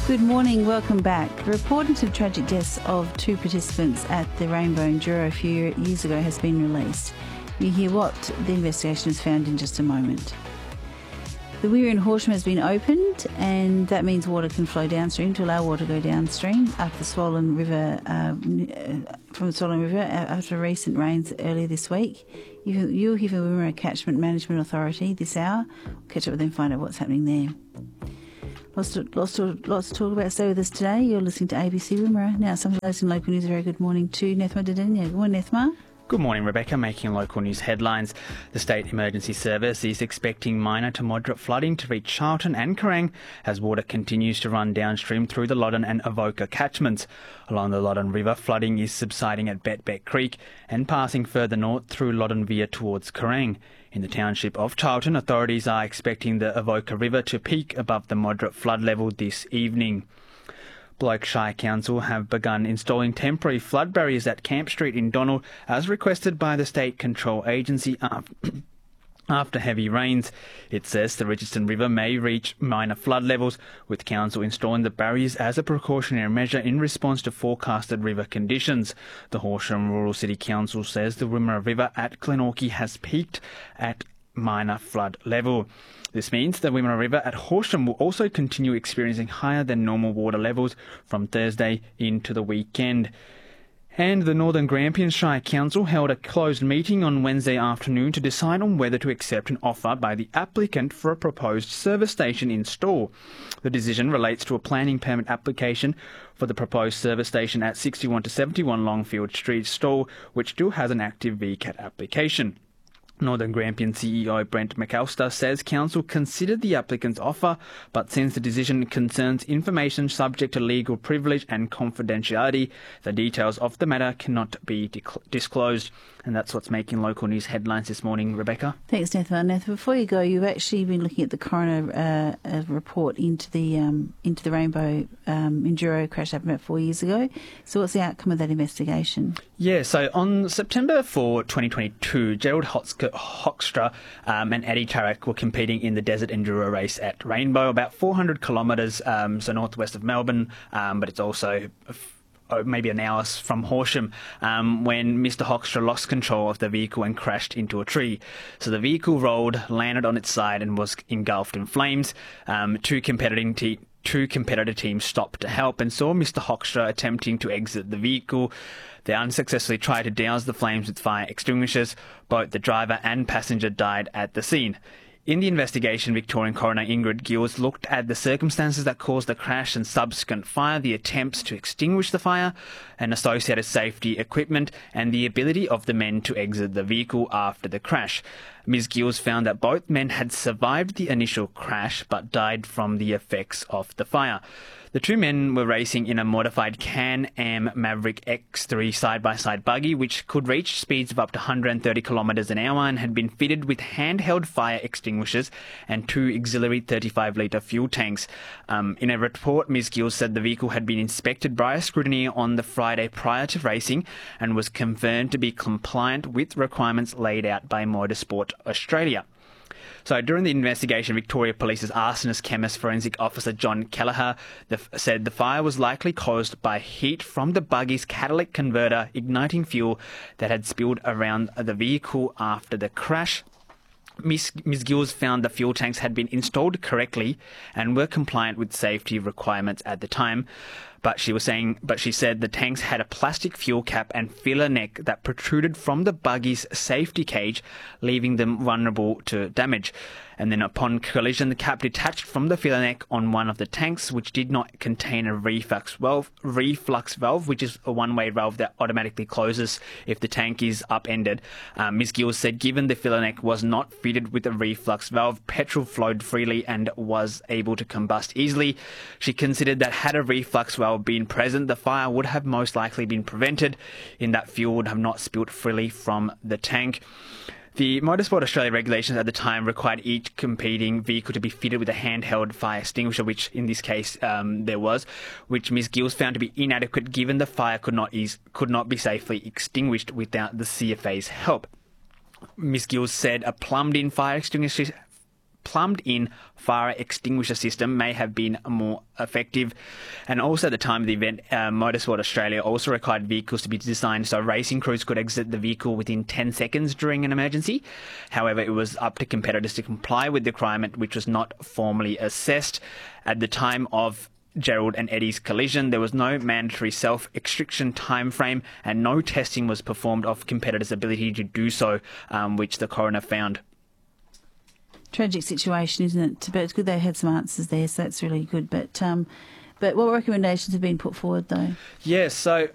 Good morning, welcome back. The report into the tragic deaths of two participants at the Rainbow Enduro a few years ago has been released. You hear what the investigation has found in just a moment. The weir in Horsham has been opened, and that means water can flow downstream to allow water to go downstream after the Swollen River, from the Swollen River after recent rains earlier this week. You'll hear from the Wimmera Catchment Management Authority this hour. We'll catch up with them and find out what's happening there. Lots to talk about. Stay with us today. You're listening to ABC Wimmera. Now, some of those in local news, a very good morning to Nethma Dedenia. Good morning, Nethma. Good morning, Rebecca. Making local news headlines. The State Emergency Service is expecting minor to moderate flooding to reach Charlton and Kerrang as water continues to run downstream through the Loddon and Avoca catchments. Along the Loddon River, flooding is subsiding at Betbeck Creek and passing further north through Loddon Weir towards Kerrang. In the township of Charlton, authorities are expecting the Avoca River to peak above the moderate flood level this evening. Bloke Shire Council have begun installing temporary flood barriers at Camp Street in Donald as requested by the State Control Agency after heavy rains. It says the Richardson River may reach minor flood levels, with Council installing the barriers as a precautionary measure in response to forecasted river conditions. The Horsham Rural City Council says the Wimmera River at Glenorchy has peaked at minor flood level. This means the Wimmera River at Horsham will also continue experiencing higher than normal water levels from Thursday into the weekend. And the Northern Grampians Shire Council held a closed meeting on Wednesday afternoon to decide on whether to accept an offer by the applicant for a proposed service station in Stawell. The decision relates to a planning permit application for the proposed service station at 61 to 71 Longfield Street, Stawell, which still has an active VCAT application. Northern Grampian CEO Brent McAllister says Council considered the applicant's offer, but since the decision concerns information subject to legal privilege and confidentiality, the details of the matter cannot be disclosed. And that's what's making local news headlines this morning, Rebecca. Thanks, Nethma. Nethma, before you go, you've actually been looking at the coroner report into the Rainbow Enduro crash happened about 4 years ago. So what's the outcome of that investigation? Yeah, so on September 4, 2022, Gerald Hoekstra and Eddie Tarek were competing in the Desert Enduro race at Rainbow, about 400 kilometres, so northwest of Melbourne, but it's also maybe an hour from Horsham, when Mr. Hoekstra lost control of the vehicle and crashed into a tree. So the vehicle rolled, landed on its side and was engulfed in flames. Two competitor teams stopped to help and saw Mr. Hoekstra attempting to exit the vehicle. They unsuccessfully tried to douse the flames with fire extinguishers. Both the driver and passenger died at the scene. In the investigation, Victorian Coroner Ingrid Gills looked at the circumstances that caused the crash and subsequent fire, the attempts to extinguish the fire, and associated safety equipment, and the ability of the men to exit the vehicle after the crash. Ms. Gills found that both men had survived the initial crash but died from the effects of the fire. The two men were racing in a modified Can-Am Maverick X3 side-by-side buggy, which could reach speeds of up to 130 kilometres an hour and had been fitted with handheld fire extinguishers and two auxiliary 35-litre fuel tanks. In a report, Ms. Gills said the vehicle had been inspected by a scrutineer on the Friday prior to racing and was confirmed to be compliant with requirements laid out by Motorsport Australia. So during the investigation, Victoria Police's arsonist chemist forensic officer John Kelleher said the fire was likely caused by heat from the buggy's catalytic converter igniting fuel that had spilled around the vehicle after the crash. Ms. Gills found the fuel tanks had been installed correctly and were compliant with safety requirements at the time. But she said the tanks had a plastic fuel cap and filler neck that protruded from the buggy's safety cage, leaving them vulnerable to damage. And then upon collision, the cap detached from the filler neck on one of the tanks, which did not contain a reflux valve, which is a one-way valve that automatically closes if the tank is upended. Ms. Gills said given the filler neck was not fitted with a reflux valve, petrol flowed freely and was able to combust easily. She considered that had a reflux valve been present, the fire would have most likely been prevented, in that fuel would have not spilled freely from the tank. The Motorsport Australia regulations at the time required each competing vehicle to be fitted with a handheld fire extinguisher, which in this case there was, which Ms. Gills found to be inadequate given the fire could not be safely extinguished without the CFA's help. Ms. Gills said a plumbed-in fire extinguisher plumbed-in fire extinguisher system may have been more effective. And also at the time of the event, Motorsport Australia also required vehicles to be designed so racing crews could exit the vehicle within 10 seconds during an emergency. However, it was up to competitors to comply with the requirement, which was not formally assessed. At the time of Gerald and Eddie's collision, there was no mandatory self-extriction time frame and no testing was performed of competitors' ability to do so, which the coroner found. Tragic situation, isn't it? But it's good they had some answers there, so that's really good. But what recommendations have been put forward, though? Yeah, so